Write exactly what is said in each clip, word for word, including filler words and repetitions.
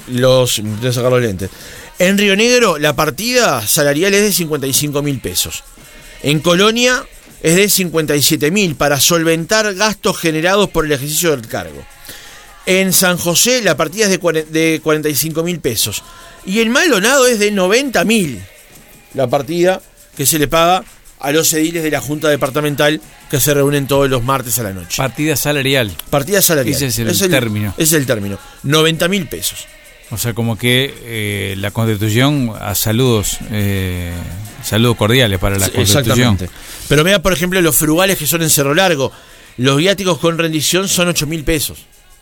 los, de sacar los lentes. En Río Negro la partida salarial es de cincuenta y cinco mil pesos. En Colonia es de cincuenta y siete mil para solventar gastos generados por el ejercicio del cargo. En San José la partida es de cuarenta y cinco mil pesos. Y en Maldonado es de noventa mil la partida que se le paga a los ediles de la Junta Departamental que se reúnen todos los martes a la noche. Partida salarial. Partida salarial. Ese es el, es el término. Ese es el término. noventa mil pesos. O sea, como que eh, la Constitución, a saludos, eh, saludos cordiales para la Constitución. Exactamente. Pero vea, por ejemplo, los frugales que son en Cerro Largo. Los viáticos con rendición son ocho mil pesos.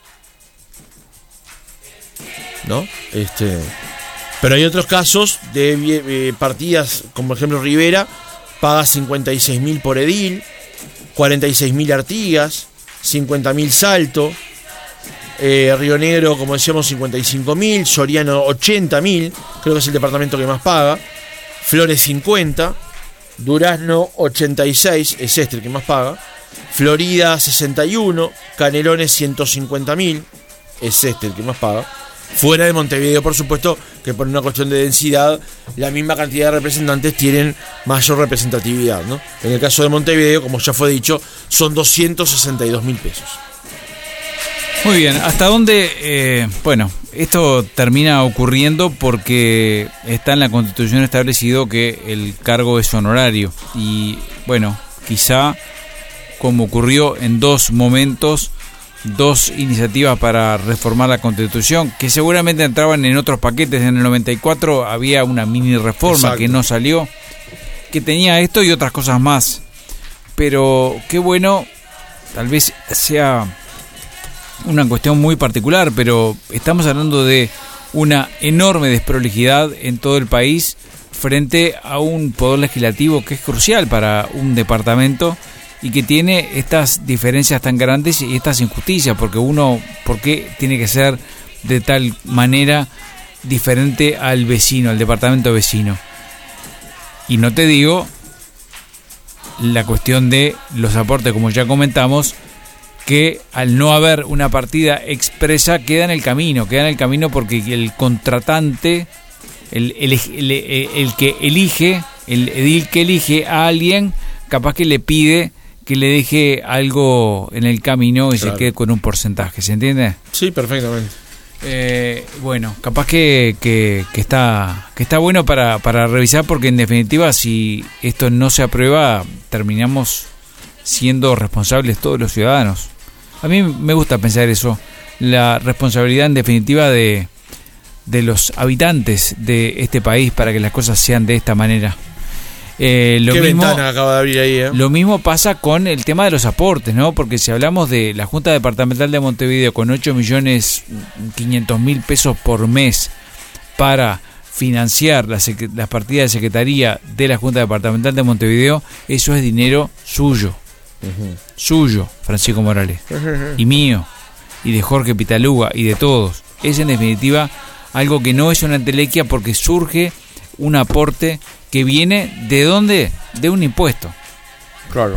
¿No? Este... Pero hay otros casos de eh, partidas, como por ejemplo Rivera, paga cincuenta y seis mil por edil, cuarenta y seis mil Artigas, cincuenta mil Salto, eh, Río Negro, como decíamos, cincuenta y cinco mil, Soriano ochenta mil, creo que es el departamento que más paga, Flores cincuenta, Durazno ochenta y seis, es este el que más paga, Florida sesenta y uno, Canelones ciento cincuenta mil, es este el que más paga. Fuera de Montevideo, por supuesto, que por una cuestión de densidad, la misma cantidad de representantes tienen mayor representatividad, ¿no? En el caso de Montevideo, como ya fue dicho, son doscientos sesenta y dos mil pesos. Muy bien, ¿hasta dónde? Eh, bueno, esto termina ocurriendo porque está en la Constitución establecido que el cargo es honorario. Y bueno, quizá, como ocurrió en dos momentos, dos iniciativas para reformar la Constitución, que seguramente entraban en otros paquetes. En el noventa y cuatro había una mini reforma. Exacto. Que no salió, que tenía esto y otras cosas más. Pero qué bueno, tal vez sea una cuestión muy particular, pero estamos hablando de una enorme desprolijidad en todo el país frente a un poder legislativo que es crucial para un departamento y que tiene estas diferencias tan grandes y estas injusticias, porque uno, ¿por qué tiene que ser de tal manera diferente al vecino, al departamento vecino? Y no te digo la cuestión de los aportes, como ya comentamos, que al no haber una partida expresa queda en el camino, queda en el camino porque el contratante, el, el, el, el, el que elige, el edil que elige a alguien, capaz que le pide que le deje algo en el camino y claro, se quede con un porcentaje, ¿se entiende? Sí, perfectamente. Eh, bueno, capaz que, que, que está que está bueno para, para revisar, porque en definitiva si esto no se aprueba terminamos siendo responsables todos los ciudadanos. A mí me gusta pensar eso, la responsabilidad en definitiva de, de los habitantes de este país para que las cosas sean de esta manera. Eh, lo Qué mismo, ventana acaba de abrir ahí, ¿eh? Lo mismo pasa con el tema de los aportes, ¿no? Porque si hablamos de la Junta Departamental de Montevideo con ocho millones quinientos mil pesos por mes para financiar las, las partidas de secretaría de la Junta Departamental de Montevideo, eso es dinero suyo, uh-huh. suyo, Francisco Morales, uh-huh. y mío, y de Jorge Pitaluga, y de todos. Es en definitiva algo que no es una entelequia, porque surge un aporte que viene ¿de dónde? De un impuesto. Claro.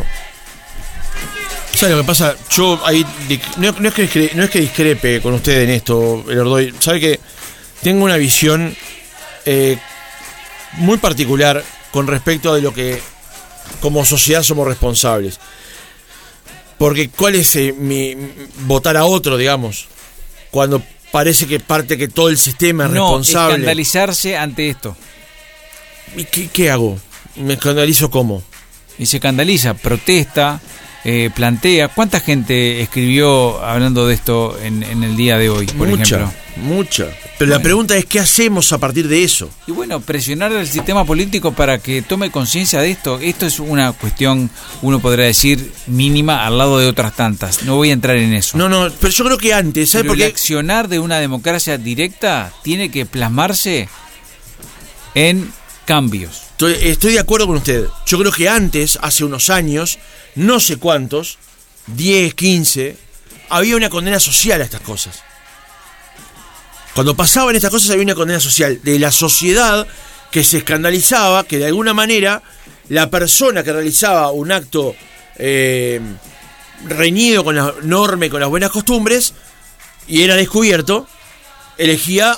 ¿Sabe lo que pasa? Yo ahí no, no, es que, no es que discrepe con usted en esto, Elordoy. ¿Sabe que tengo una visión eh, muy particular con respecto de lo que como sociedad somos responsables? Porque ¿cuál es eh, mi, votar a otro, digamos, cuando parece que parte que todo el sistema es no, responsable? No, escandalizarse ante esto. ¿Y qué, qué hago? ¿Me escandalizo cómo? Y se escandaliza, protesta, eh, plantea. ¿Cuánta gente escribió hablando de esto en, en el día de hoy, por mucha, ejemplo? Mucha. Pero bueno, la pregunta es, ¿qué hacemos a partir de eso? Y bueno, presionar al sistema político para que tome conciencia de esto. Esto es una cuestión, uno podría decir, mínima al lado de otras tantas. No voy a entrar en eso. No, no, pero yo creo que antes, ¿sabe pero por qué? El accionar de una democracia directa tiene que plasmarse en cambios. Estoy, estoy de acuerdo con usted. Yo creo que antes, hace unos años, no sé cuántos, diez, quince, había una condena social a estas cosas. Cuando pasaban estas cosas había una condena social de la sociedad que se escandalizaba que de alguna manera la persona que realizaba un acto eh, reñido con la norma y con las buenas costumbres y era descubierto, elegía